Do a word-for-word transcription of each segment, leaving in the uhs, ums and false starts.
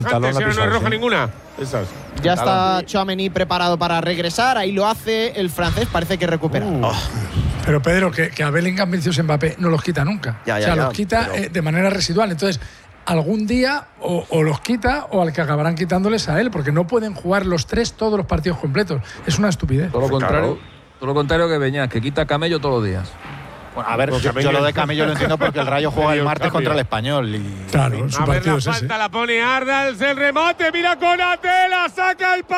Antes no es roja ninguna. Esas. Ya está Tchouaméni preparado para regresar. Ahí lo hace el francés. Parece que recupera. Uh. Oh. Pero Pedro, que, que a Bellingham, Vinicius, Mbappé no los quita nunca. Ya, ya, o sea, ya, los quita pero... eh, de manera residual. Entonces, algún día o, o los quita o al que acabarán quitándoles a él, porque no pueden jugar los tres todos los partidos completos. Es una estupidez. Todo lo contrario, todo lo contrario que Beñat, que quita Camello todos los días. Bueno, a ver, yo, yo lo de Camello lo entiendo porque el Rayo juega el martes contra el Español. Y, claro, su a ver, la falta ese. La pone Ardals, el remate, mira Konaté, la saca el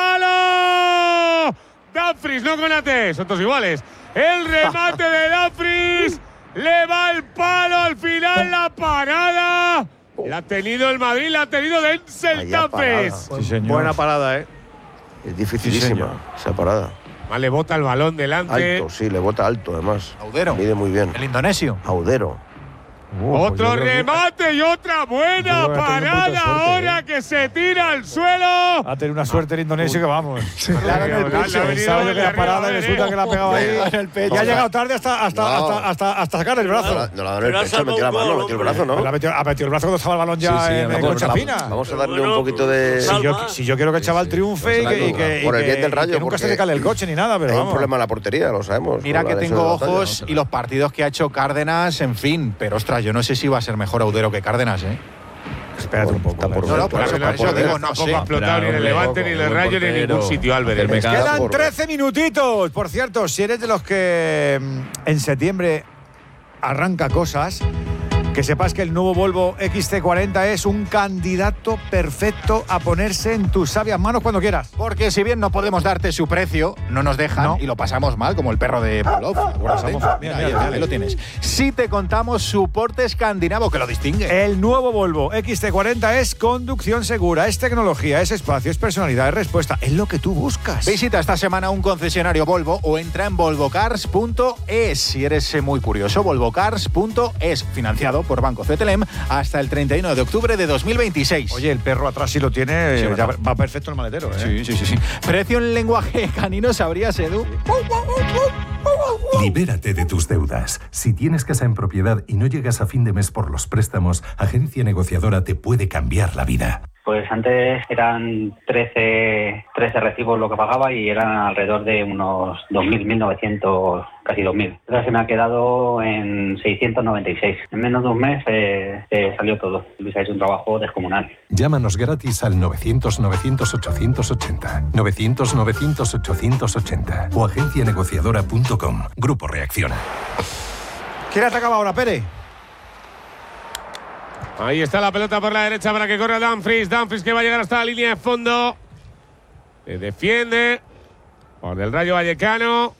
palo. Dumfries, no Konaté, son todos iguales. El remate de Dumfries, le va el palo al final, la parada. La ha tenido el Madrid, la ha tenido Denzel Dumfries. Sí, buena parada, ¿eh? Es dificilísima sí, esa parada. Más le bota el balón delante. Alto, sí, le bota alto además. Audero. Mide muy bien. El indonesio. Audero. Uh, Otro remate que... y otra buena parada ahora ¿eh? Que se tira al suelo. Ha tenido una suerte el indonesio que vamos. Sí. Claro, en el pecho. Pensaba yo que la parada y resulta que la ha pegado ahí en el pecho. Y ha llegado tarde hasta, hasta, no. hasta, hasta, hasta sacar el brazo. No, no la ha dado en el pecho, metió la mano, metió el brazo, ¿no? Ha metido, ha metido el brazo cuando estaba el balón ya sí, sí, en concha fina. Vamos a darle un poquito de… Si yo, si yo quiero que el chaval triunfe y que, y que, por el bien del Rayo, que nunca se le cale el coche ni nada, pero hay vamos. un problema en la portería, lo sabemos. Mira que tengo ojos y los partidos que ha hecho Cárdenas, en fin. Pero ostras, yo no sé si va a ser mejor Audero que Cárdenas, ¿eh? Espérate un poco. Por no, no, por eso, por eso digo, no sé. No ha explotado ni en el Levante, ni en el Rayo, ni en ningún sitio, Álvarez. Quedan trece minutitos. Por cierto, si eres de los que en septiembre arranca cosas, que sepas que el nuevo Volvo X C cuarenta es un candidato perfecto a ponerse en tus sabias manos cuando quieras. Porque si bien no podemos darte su precio, no nos dejan no. y lo pasamos mal, como el perro de Pavlov. Mira, mira, ahí, ahí lo tienes. Si te contamos su porte escandinavo, que lo distingue. El nuevo Volvo X C cuarenta es conducción segura, es tecnología, es espacio, es personalidad, es respuesta. Es lo que tú buscas. Visita esta semana un concesionario Volvo o entra en volvo cars punto es. Si eres muy curioso, volvo cars punto es. Financiado por Banco C T L M hasta el treinta y uno de octubre de dos mil veintiséis. Oye, el perro atrás sí lo tiene, sí, ya va perfecto el maletero, ¿eh? Sí, sí, sí, sí. Precio en lenguaje canino, ¿sabrías, Edu? Libérate de tus deudas. Si tienes casa en propiedad y no llegas a fin de mes por los préstamos, Agencia Negociadora te puede cambiar la vida. Pues antes eran trece, trece recibos lo que pagaba y eran alrededor de unos dos mil, mil novecientos, casi dos mil. Ahora se me ha quedado en seiscientos noventa y seis. En menos de un mes eh, eh, salió todo. Luis ha hecho un trabajo descomunal. Llámanos gratis al novecientos, novecientos, ochocientos ochenta. novecientos, novecientos, ochocientos ochenta. O agencia negociadora punto com. Grupo Reacciona. ¿Quién atacaba ahora, Pérez? Ahí está la pelota por la derecha para que corra Dumfries. Dumfries que va a llegar hasta la línea de fondo. Se defiende por el Rayo Vallecano.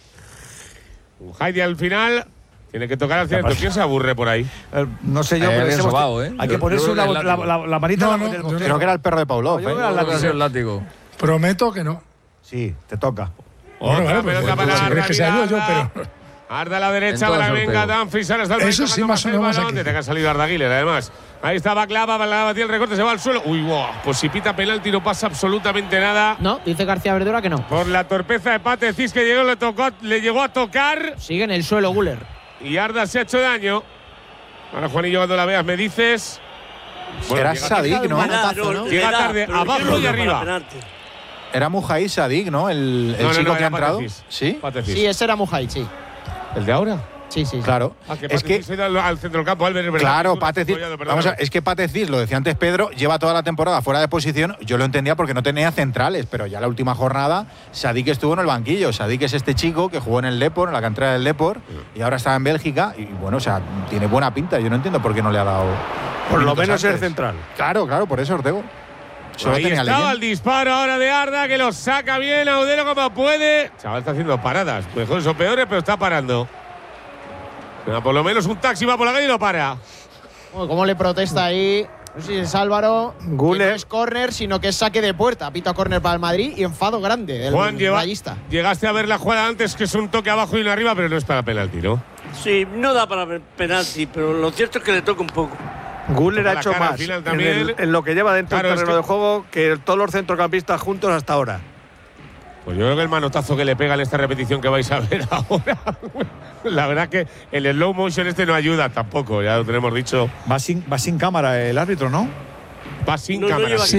Un Heidi al final. Tiene que tocar al centro. ¿Quién se aburre por ahí? Eh, no sé yo, eh, pero sobao, ¿eh? hay que ponerse una, la, la, la, la manita. No, no, del, no, del, creo que era el perro de Pavlov. No, yo creo que era el látigo. Prometo que no. Sí, te toca. Otra bueno, vale, pelota pues, para si quieres que sea yo, yo, pero… Arda a la derecha para que venga Dumfries. Ahora está el Eso sí, más o menos aquí. Te ha salido Arda Güler, además. Ahí está Baclava, Baclava tiene el recorte, se va al suelo. Uy, wow. Pues si pita penalti no pasa absolutamente nada. No, dice García Verdura que no. Por la torpeza de Pate Cis que llegó, le, tocó, le llegó a tocar. Sigue en el suelo Güler. Y Arda se ha hecho daño. Ahora, Juanillo, cuando la veas me dices… Bueno, era Sadik, ¿no? Manotazo, ¿no? Llega tarde, abajo y arriba. Era Mujahid Sadik, ¿no? El, el no, no, chico no, que ha entrado. Patecis. ¿Sí? Patecis. Sí, ese era Mujahid, sí. ¿El de ahora? Sí, sí, sí. Claro. Ah, que es que se ha ido al, al centro del campo, Álvarez, ¿verdad? Claro, Patecis. Vamos a, es que Patecis, lo decía antes Pedro, lleva toda la temporada fuera de posición. Yo lo entendía porque no tenía centrales, pero ya la última jornada Sadik estuvo en el banquillo. Sadik es este chico que jugó en el Depor, en la cantera del Depor, y ahora está en Bélgica. Y bueno, o sea, tiene buena pinta. Yo no entiendo por qué no le ha dado. Por lo menos el central. Claro, claro, por eso Ortego. Solo Ahí tenía estaba el disparo ahora de Arda, que lo saca bien Audero como puede. Chaval está haciendo paradas. Mejores o peores, pero está parando. Pero por lo menos un taxi va por la calle y lo para. ¿Cómo le protesta ahí? No sé si es Álvaro. Güler. No es córner, sino que es saque de puerta. Pita córner para el Madrid y enfado grande del Juan, lleva, rayista. Llegaste a ver la jugada antes, que es un toque abajo y uno arriba, pero no es para penalti, ¿no? Sí, no da para penalti, pero lo cierto es que le toca un poco. Güler ha hecho más en, el, en lo que lleva dentro del terreno es que, de juego que todos los centrocampistas juntos hasta ahora. Pues yo creo que el manotazo que le pega en esta repetición que vais a ver ahora, la verdad que el slow motion este no ayuda tampoco, ya lo tenemos dicho. Va sin, va sin cámara el árbitro, ¿no? Va sin no, cámara. No sí,